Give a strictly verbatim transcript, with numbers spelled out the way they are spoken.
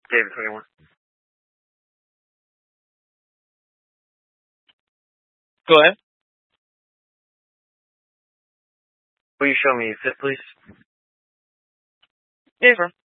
David twenty-one. Go ahead. Will you show me fit, please? Yeah, sure.